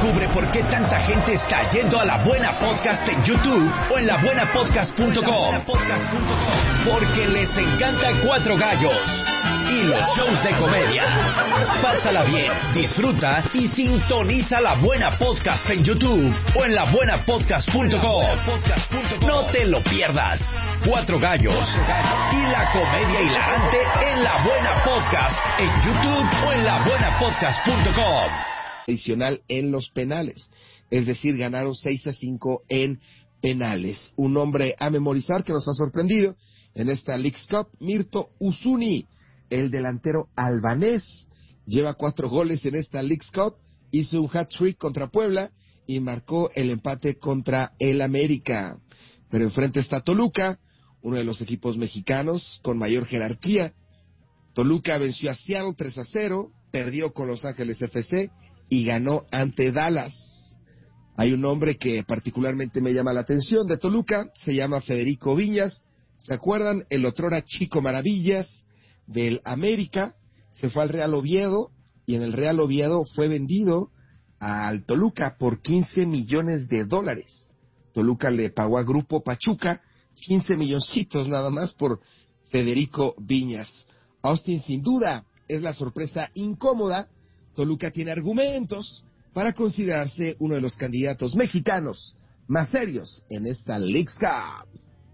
Descubre por qué tanta gente está yendo a La Buena Podcast en YouTube o en labuenapodcast.com. Porque les encanta Cuatro Gallos y los shows de comedia. Pásala bien, disfruta y sintoniza La Buena Podcast en YouTube o en labuenapodcast.com. No te lo pierdas. Cuatro Gallos y la comedia hilarante en La Buena Podcast en YouTube o en labuenapodcast.com. Adicional en los penales, es decir, ganaron 6-5 en penales. Un nombre a memorizar que nos ha sorprendido en esta Leagues Cup, Mirto Uzuni, el delantero albanés, lleva 4 goles en esta Leagues Cup, hizo un hat-trick contra Puebla y marcó el empate contra el América. Pero enfrente está Toluca, uno de los equipos mexicanos con mayor jerarquía. Toluca venció a Seattle 3-0, perdió con Los Ángeles FC y ganó ante Dallas. Hay un nombre que particularmente me llama la atención de Toluca, se llama Federico Viñas. ¿Se acuerdan? El otrora Chico Maravillas del América, se fue al Real Oviedo y en el Real Oviedo fue vendido al Toluca por $15 millones. Toluca le pagó a Grupo Pachuca 15 milloncitos nada más por Federico Viñas. Austin sin duda es la sorpresa incómoda. Toluca tiene argumentos para considerarse uno de los candidatos mexicanos más serios en esta Leagues Cup.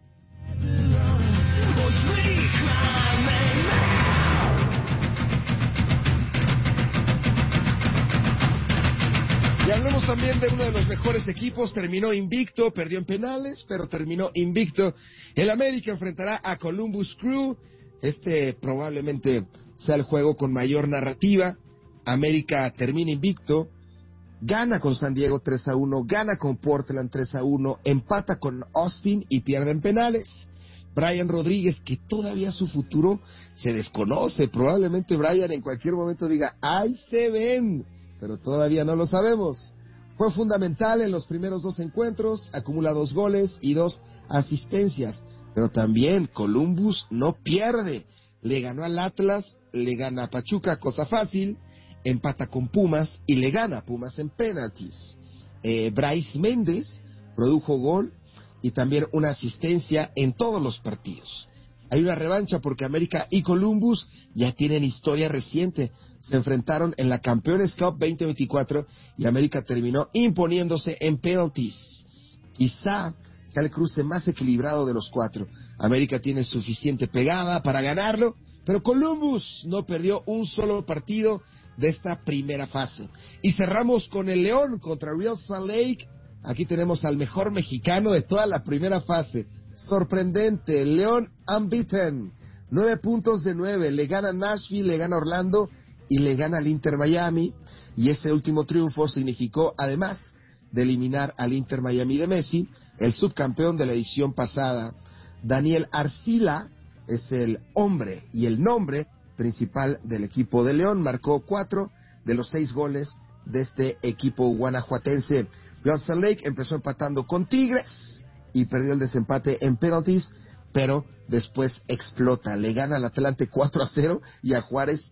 Y hablemos también de uno de los mejores equipos, terminó invicto, perdió en penales, pero terminó invicto. El América enfrentará a Columbus Crew. Este probablemente sea el juego con mayor narrativa. América termina invicto, gana con San Diego 3-1, gana con Portland 3-1, empata con Austin y pierde en penales. Brian Rodríguez, que todavía su futuro se desconoce, probablemente Brian en cualquier momento diga, ¡ay, se ven! Pero todavía no lo sabemos. Fue fundamental en los primeros 2 encuentros, acumula 2 goles y 2 asistencias, pero también Columbus no pierde, le ganó al Atlas, le gana a Pachuca, cosa fácil, empata con Pumas y le gana a Pumas en penaltis. Brais Méndez produjo gol y también una asistencia en todos los partidos. Hay una revancha porque América y Columbus ya tienen historia reciente. Se enfrentaron en la Campeones Cup 2024 y América terminó imponiéndose en penaltis. Quizá sea el cruce más equilibrado de los 4. América tiene suficiente pegada para ganarlo, pero Columbus no perdió un solo partido de esta primera fase. Y cerramos con el León contra Real Salt Lake. Aquí tenemos al mejor mexicano de toda la primera fase. Sorprendente, León unbeaten. 9 puntos de 9. Le gana Nashville, le gana Orlando y le gana al Inter Miami. Y ese último triunfo significó, además de eliminar al Inter Miami de Messi, el subcampeón de la edición pasada. Daniel Arcila es el hombre y el nombre principal del equipo de León, marcó 4 de los 6 goles de este equipo guanajuatense. Real Salt Lake empezó empatando con Tigres y perdió el desempate en penaltis, pero después explota, le gana al Atlante 4-0 y a Juárez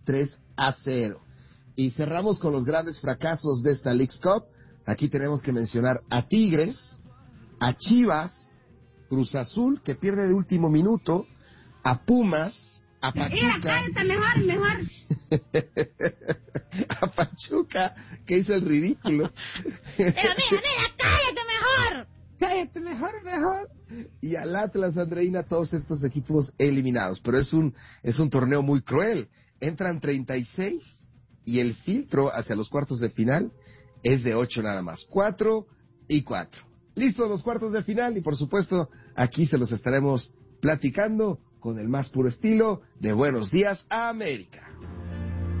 3-0. Y cerramos con los grandes fracasos de esta Leagues Cup. Aquí tenemos que mencionar a Tigres, a Chivas, Cruz Azul, que pierde de último minuto, a Pumas, a Pachuca. Mira, cállate, mejor. A Pachuca, que hizo el ridículo. Pero mira, cállate mejor. Mejor. Y al Atlas, Andreina, todos estos equipos eliminados. Pero es un torneo muy cruel. Entran 36 y el filtro hacia los cuartos de final es de 8 nada más. 4 y 4. Listos los cuartos de final y por supuesto aquí se los estaremos platicando con el más puro estilo de Buenos Días América.